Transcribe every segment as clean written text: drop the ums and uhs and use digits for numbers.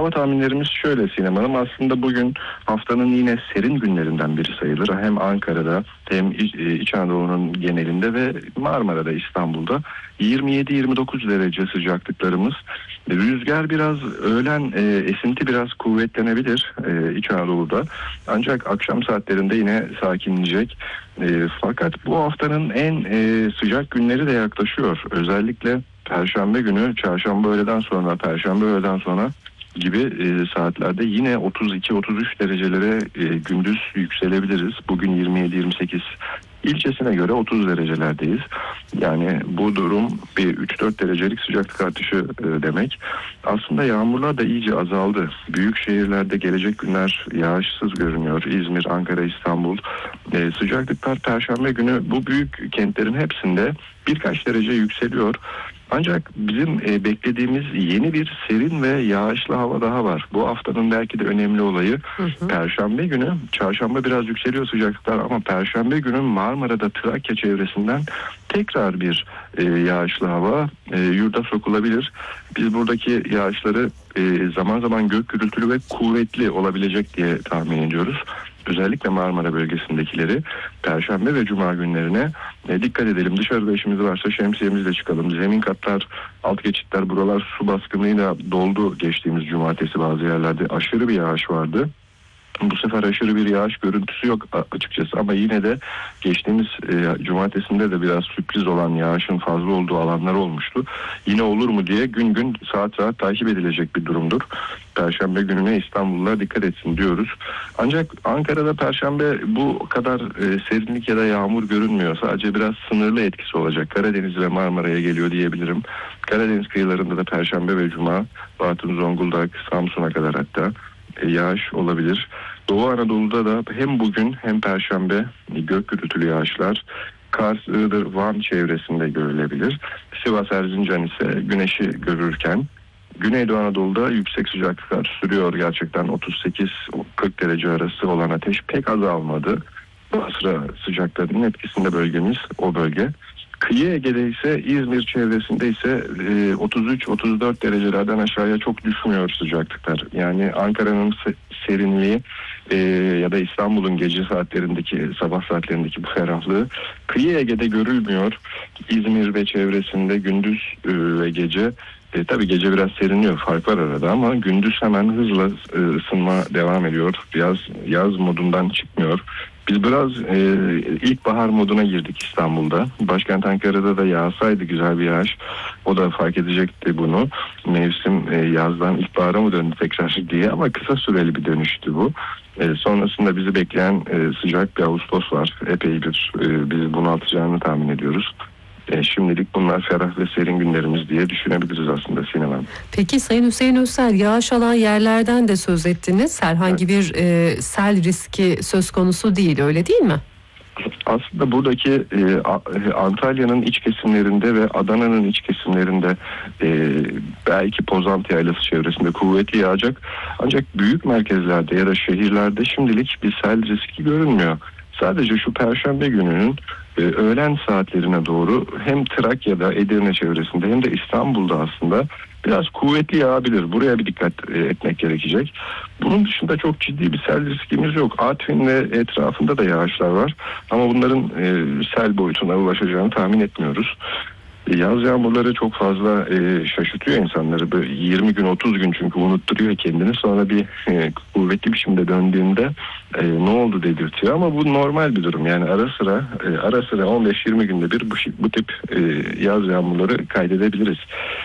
hava tahminlerimiz şöyle Sinem Hanım. Aslında bugün haftanın yine serin günlerinden biri sayılır. Hem Ankara'da hem İç Anadolu'nun genelinde ve Marmara'da, İstanbul'da 27-29 derece sıcaklıklarımız. Rüzgar biraz öğlen esinti biraz kuvvetlenebilir İç Anadolu'da. Ancak akşam saatlerinde yine sakinleyecek. Fakat bu haftanın en sıcak günleri de yaklaşıyor. Özellikle Perşembe günü, çarşamba öğleden sonra, Perşembe öğleden sonra gibi saatlerde yine 32-33 derecelere gündüz yükselebiliriz. Bugün 27-28, ilçesine göre 30 derecelerdeyiz. Yani bu durum bir 3-4 derecelik sıcaklık artışı demek. Aslında yağmurlar da iyice azaldı. Büyük şehirlerde gelecek günler yağışsız görünüyor. İzmir, Ankara, İstanbul. Sıcaklıklar Perşembe günü bu büyük kentlerin hepsinde birkaç derece yükseliyor. Ancak bizim beklediğimiz yeni bir serin ve yağışlı hava daha var. Bu haftanın belki de önemli olayı Perşembe günü, çarşamba biraz yükseliyor sıcaklıklar ama Perşembe günü Marmara'da, Trakya çevresinden tekrar bir yağışlı hava yurda sokulabilir. Biz buradaki yağışları zaman zaman gök gürültülü ve kuvvetli olabilecek diye tahmin ediyoruz. Özellikle Marmara bölgesindekileri Perşembe ve Cuma günlerine dikkat edelim. Dışarıda işimiz varsa şemsiyemizle çıkalım. Zemin katlar, alt geçitler, buralar su baskınıyla doldu geçtiğimiz cumartesi, bazı yerlerde aşırı bir yağış vardı. Bu sefer aşırı bir yağış görüntüsü yok açıkçası ama yine de geçtiğimiz cumartesinde de biraz sürpriz olan yağışın fazla olduğu alanlar olmuştu. Yine olur mu diye gün gün saat saat takip edilecek bir durumdur. Perşembe gününe İstanbullular dikkat etsin diyoruz. Ancak Ankara'da Perşembe bu kadar serinlik ya da yağmur görünmüyor. Sadece biraz sınırlı etkisi olacak. Karadeniz ve Marmara'ya geliyor diyebilirim. Karadeniz kıyılarında da Perşembe ve Cuma, Bartın, Zonguldak, Samsun'a kadar hatta yağış olabilir. Doğu Anadolu'da da hem bugün hem Perşembe gök gürültülü yağışlar Kars, Iğdır, Van çevresinde görülebilir. Sivas, Erzincan ise güneşi görürken Güneydoğu Anadolu'da yüksek sıcaklıklar sürüyor. Gerçekten 38-40 derece arası olan ateş pek azalmadı. Basra sıcaklarının etkisinde bölgemiz o bölge. Kıyı Ege'de ise İzmir çevresinde ise 33-34 derecelerden aşağıya çok düşmüyor sıcaklıklar. Yani Ankara'nın serinliği ya da İstanbul'un gece saatlerindeki, sabah saatlerindeki bu ferahlığı Kıyı Ege'de görülmüyor. İzmir ve çevresinde gündüz ve gece tabii gece biraz seriniyor, fark var arada ama gündüz hemen hızla ısınma devam ediyor. Yaz modundan çıkmıyor. Biz biraz ilkbahar moduna girdik İstanbul'da. Başkent Ankara'da da yağsaydı güzel bir yağış, o da fark edecekti bunu. Mevsim yazdan ilkbahara mı döndü tekrar diye, ama kısa süreli bir dönüştü bu. Sonrasında bizi bekleyen sıcak bir Ağustos var. Epey bizi bunaltacağını tahmin ediyoruz. Şimdilik bunlar ferah ve serin günlerimiz diye düşünebiliriz aslında Sinem Hanım. Peki Sayın Hüseyin Özsel, yağış alan yerlerden de söz ettiniz. Herhangi bir sel riski söz konusu değil, öyle değil mi? Aslında buradaki Antalya'nın iç kesimlerinde ve Adana'nın iç kesimlerinde belki Pozantı Yaylası çevresinde kuvvetli yağacak. Ancak büyük merkezlerde ya da şehirlerde şimdilik bir sel riski görünmüyor. Sadece şu Perşembe gününün öğlen saatlerine doğru hem Trakya'da, Edirne çevresinde hem de İstanbul'da aslında biraz kuvvetli yağabilir. Buraya bir dikkat etmek gerekecek. Bunun dışında çok ciddi bir sel riskimiz yok. Artvin ve etrafında da yağışlar var. Ama bunların sel boyutuna ulaşacağını tahmin etmiyoruz. Yaz yağmurları çok fazla şaşırtıyor insanları. Böyle 20 gün 30 gün çünkü unutturuyor kendini. Sonra bir kuvvetli biçimde döndüğünde ne oldu dedirtiyor. Ama bu normal bir durum. Yani ara sıra 15-20 günde bir bu tip yaz yağmurları kaydedebiliriz.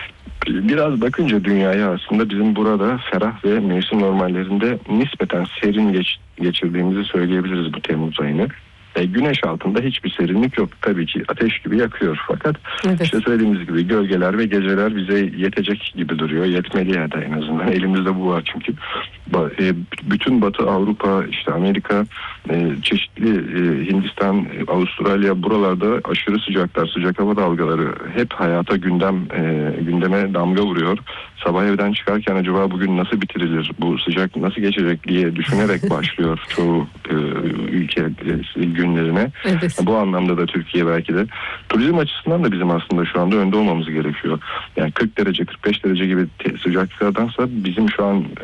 Biraz bakınca dünyaya aslında bizim burada ferah ve mevsim normallerinde nispeten serin geçirdiğimizi söyleyebiliriz bu Temmuz ayını. Güneş altında hiçbir serinlik yok. Tabii ki ateş gibi yakıyor. Fakat işte söylediğimiz gibi gölgeler ve geceler bize yetecek gibi duruyor. Yetmeli ya da en azından. Elimizde bu var çünkü. Bütün Batı Avrupa, işte Amerika, çeşitli Hindistan, Avustralya, buralarda aşırı sıcaklar, sıcak hava dalgaları hep hayata gündeme damga vuruyor. Sabah evden çıkarken acaba bugün nasıl bitirilir, bu sıcak nasıl geçecek diye düşünerek başlıyor çoğu ülke günlerine. Evet. Bu anlamda da Türkiye belki de turizm açısından da bizim aslında şu anda önde olmamız gerekiyor. Yani 40 derece, 45 derece gibi sıcaklıklardansa bizim şu an